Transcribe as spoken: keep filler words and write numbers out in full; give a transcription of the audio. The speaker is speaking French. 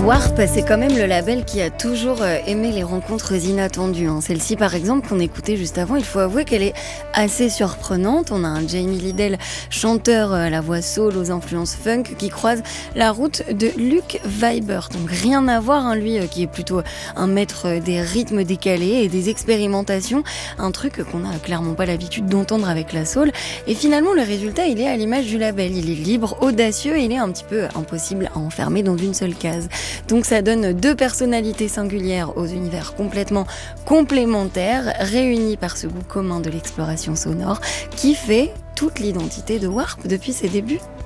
Warp, c'est quand même le label qui a toujours aimé les rencontres inattendues. Hein. Celle-ci, par exemple, qu'on écoutait juste avant, il faut avouer qu'elle est assez surprenante. On a un Jamie Lidell, chanteur à la voix soul aux influences funk, qui croise la route de Luke Vibert. Donc rien à voir, hein, lui qui est plutôt un maître des rythmes décalés et des expérimentations, un truc qu'on n'a clairement pas l'habitude d'entendre avec la soul. Et finalement, le résultat, il est à l'image du label. Il est libre, audacieux et il est un petit peu impossible à enfermer dans une seule case. Donc ça donne deux personnalités singulières aux univers complètement complémentaires, réunies par ce goût commun de l'exploration sonore qui fait toute l'identité de Warp depuis ses débuts.